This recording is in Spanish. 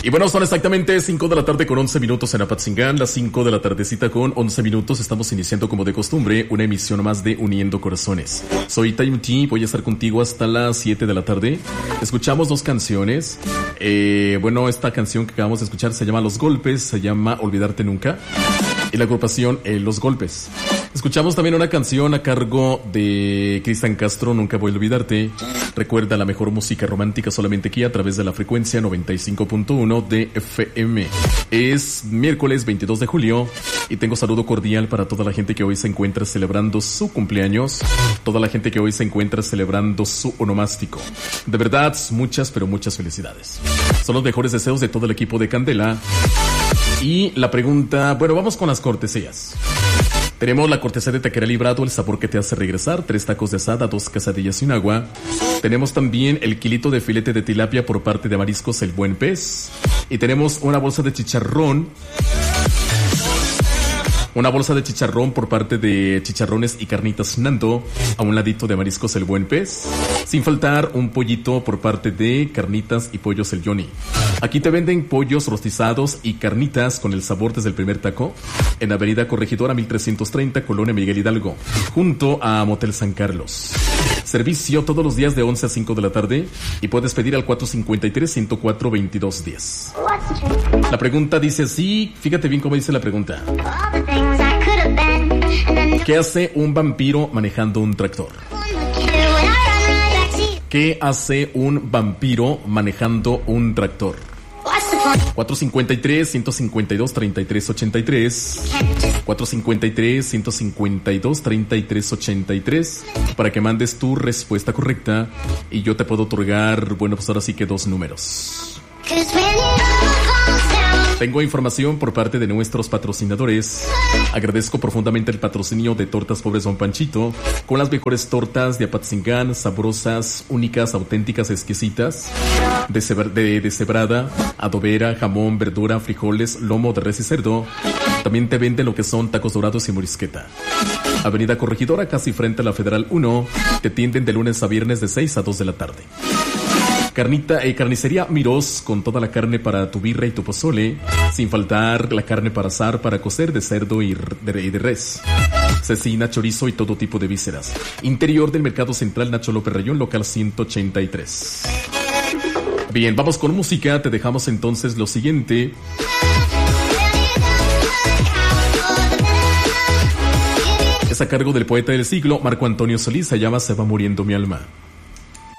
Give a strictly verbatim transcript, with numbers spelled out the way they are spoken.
Y bueno, son exactamente cinco de la tarde con once minutos en Apatzingán, las cinco de la tardecita con once minutos. Estamos iniciando como de costumbre una emisión más de Uniendo Corazones. Soy Time T, voy a estar contigo hasta las siete de la tarde. Escuchamos dos canciones. Eh, bueno, esta canción que acabamos de escuchar se llama Los Golpes, se llama Olvidarte Nunca. Y la agrupación eh, Los Golpes. Escuchamos también una canción a cargo de Cristian Castro, Nunca Voy a Olvidarte. Recuerda la mejor música romántica solamente aquí a través de la frecuencia noventa y cinco punto uno de F M. Es miércoles veintidós de julio y tengo saludo cordial para toda la gente que hoy se encuentra celebrando su cumpleaños, toda la gente que hoy se encuentra celebrando su onomástico. De verdad, muchas, pero muchas felicidades. Son los mejores deseos de todo el equipo de Candela. Y la pregunta, bueno, vamos con las cortesías. Tenemos la cortesía de Taquería Librado, el sabor que te hace regresar, tres tacos de asada, dos quesadillas sin agua. Tenemos también el kilito de filete de tilapia por parte de Mariscos El Buen Pez. Y tenemos una bolsa de chicharrón. Una bolsa de chicharrón por parte de Chicharrones y Carnitas Nando, a un ladito de Mariscos El Buen Pez. Sin faltar un pollito por parte de Carnitas y Pollos El Johnny. Aquí te venden pollos rostizados y carnitas con el sabor desde el primer taco, en Avenida Corregidora mil trescientos treinta, Colonia Miguel Hidalgo, junto a Motel San Carlos. Servicio todos los días de once a cinco de la tarde y puedes pedir al cuatro cinco tres, uno cero cuatro, veintidós diez. La pregunta dice así, fíjate bien cómo dice la pregunta. ¿Qué hace un vampiro manejando un tractor? ¿Qué hace un vampiro manejando un tractor? cuatro cinco tres, uno cinco dos, tres tres ocho tres cuatro cinco tres, uno cinco dos, tres tres ocho tres para que mandes tu respuesta correcta y yo te puedo otorgar, bueno, pues ahora sí que dos números. Tengo información por parte de nuestros patrocinadores. Agradezco profundamente el patrocinio de Tortas Pobres Don Panchito, con las mejores tortas de Apatzingán, sabrosas, únicas, auténticas, exquisitas, de, cebra, de, de cebrada, adobera, jamón, verdura, frijoles, lomo de res y cerdo. También te venden lo que son tacos dorados y morisqueta. Avenida Corregidora, casi frente a la Federal uno. Te atienden de lunes a viernes de seis a dos de la tarde. Carnita, eh, carnicería Mirós, con toda la carne para tu birra y tu pozole, sin faltar la carne para asar, para cocer, de cerdo y de, y de res, cecina, chorizo y todo tipo de vísceras. Interior del Mercado Central Nacho López Rayón, local ciento ochenta y tres. Bien, vamos con música, te dejamos entonces lo siguiente. Es a cargo del poeta del siglo, Marco Antonio Solís, se llama Se va muriendo mi alma.